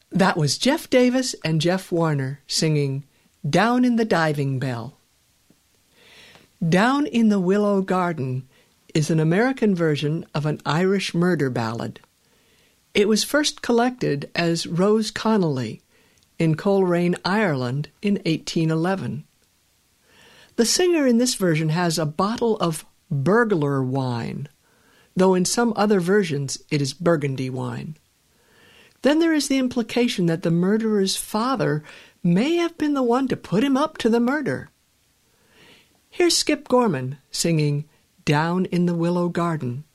That was Jeff Davis and Jeff Warner singing Down in the Diving Bell. Down in the Willow Garden is an American version of an Irish murder ballad. It was first collected as Rose Connolly in Coleraine, Ireland in 1811. The singer in this version has a bottle of burglar wine, though in some other versions it is Burgundy wine. Then there is the implication that the murderer's father may have been the one to put him up to the murder. Here's Skip Gorman singing Down in the Willow Garden.